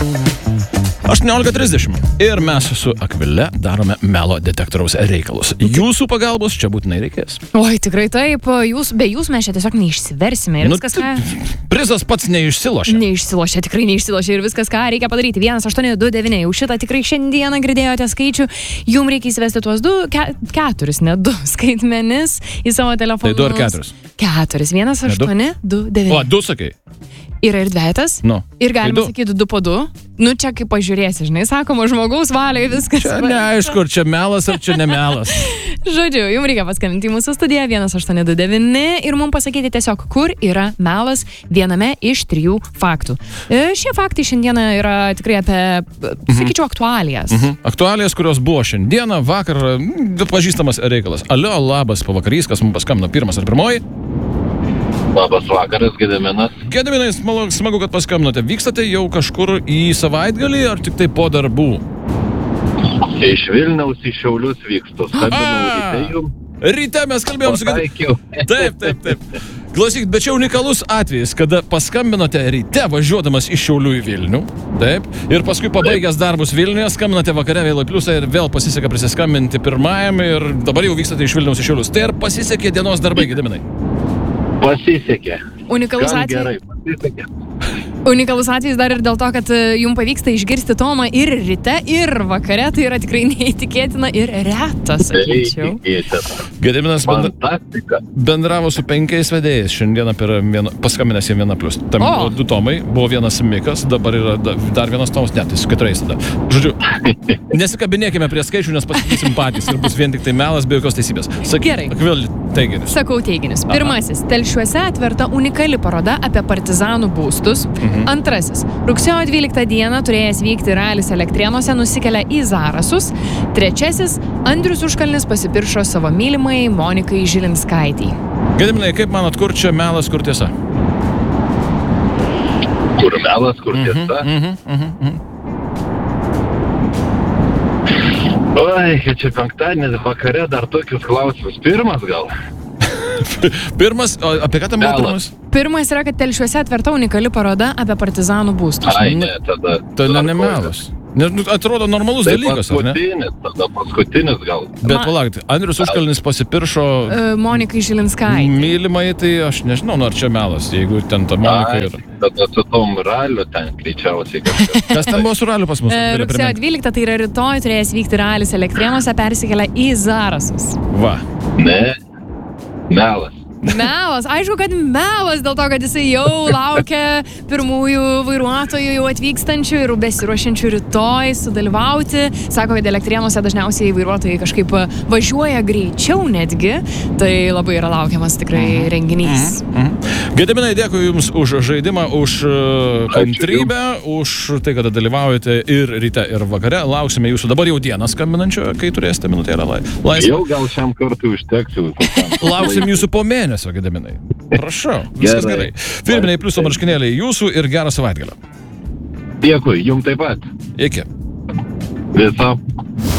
18:30 ir mes su Akvile darome melo detektoriaus reikalus. Jūsų pagalbos čia būtinai reikės. Oi, tikrai taip, be jūs mes čia tiesiog neišsiversime ir viskas, ką... Prizas pats neišsilošia. Neišsilošia, tikrai neišsilošia ir viskas, ką reikia padaryti. 1829, jau šitą tikrai šiandieną girdėjote skaičių, jums reikia įsivesti tuos 2 skaitmenis į savo telefonus. Tai 2 ar 4? 4, 1829. O, 2 sakai? Yra ir dvejetas, ir galima sakyti 2 po 2. Nu, čia kaip pažiūrėsi, žinai, sakoma, žmogaus valiai viskas. Čia neaišku, ar čia melas, ar čia nemelas. Žodžiu, jums reikia paskambinti į mūsų studiją 1829 ir mums pasakyti tiesiog, kur yra melas viename iš 3 faktų. Šie faktai šiandieną yra tikrai apie, sakyčiau, aktualijas. Aktualijas, kurios buvo šiandieną, vakar, pažįstamas reikalas. Alio, labas pavakarys, kas mums paskambino, pirmas ar pirmoji? Labas vakaras, Gediminas. Gediminai, smagu, kad paskambinote. Vykstate jau kažkur į savaitgalį, ar tik tai po darbų? Iš Vilniaus į Šiaulius vykstu. Skambinau ryte jums. Ryte mes kalbėjom su Gediminu. Taip. Klausyk, bet čia unikalus atvejis, kada paskambinote ryte važiuodamas iš Šiaulių į Vilnių. Taip. Ir paskui pabaigęs darbus Vilniuje, skambinote vakare vėl į Pliusą ir vėl pasiseka prisiskambinti pirmajam ir dabar jau vykstate iš Vilniaus į Šiaulius. Tai ar pasisekė dienos darbai, Gediminai? Pasisekė. Unikalus atvejis. Gerai, pasisekė. Unikalus atvejis dar ir dėl to, kad jums pavyksta išgirsti Tomą ir ryte, ir vakare. Tai yra tikrai neįtikėtina ir retas, sakyčiau. Gediminas bendravo su 5 vedėjais šiandieną paskambinęs į 1+. Tam buvo 2 Tomai, buvo vienas Mikas, dabar yra dar vienas Tomas, ne, tai su 4 tada. Žodžiu, nesikabinėkime prie skaičių, nes pasakysim patys ir bus vien tik tai melas be jokios teisybės. Gerai. Teiginius. Sakau teiginius. Pirmasis. Telšiuose atverta unikali paroda apie partizanų būstus. Antrasis. Rugsėjo 12 dieną turėjęs vykti ralis Elektrėnuose nusikelia į Zarasus. Trečiasis. Andrius Užkalnis pasipiršo savo mylimai Monikai Žilinskaitei. Gediminai, kaip manot, kur čia melas, kur tiesa? Kur melas, kur tiesa? Oi, čia penktadienis vakare dar tokius klausimus. Pirmas gal? Pirmas, apie ką tam buvo pirmas? Pirmas yra, kad Telšiuose atverta unikali paroda apie partizanų būstus. Ai, ne, tada... Tai nemelas. Atrodo normalus dalykas, ar ne? Tada paskutinis gal. Bet palaukite, Andrius Užkalnis pasipiršo... Monikai Žilinskaitei. Mylimai, tai aš nežinau, ar čia melas, jeigu ten ta Monika yra. Tada su tom raliu ten greičiausiai kažkas. Kas ten buvo su raliu pas mus? Rugsėjo 12, tai yra rytoj, turėjęs vykti ralis Elektrėnuose, persikelia į Zarasus. Va. Ne, melas. Melas, aišku, kad melas, dėl to, kad jisai jau laukia pirmųjų vairuotojų jau atvykstančių ir besiruošiančių rytoj sudalyvauti. Sako, kad Elektrėnuose dažniausiai vairuotojai kažkaip važiuoja greičiau netgi, tai labai yra laukiamas tikrai renginys. Gediminai, dėkui Jums už žaidimą, už kantrybę, už tai, kad dalyvaujate ir ryte, ir vakare. Lauksime Jūsų dabar jau dieną skambinančio, kai turėsite minutėlę laisvę. Jau gal šiam kartui užteks. Lauksim Jūsų po mėnesio, Gediminai. Prašau, viskas gerai. Firminiai Pliuso marškinėliai Jūsų ir gerą savaitgalį. Dėkui, Jums taip pat. Iki. Viso.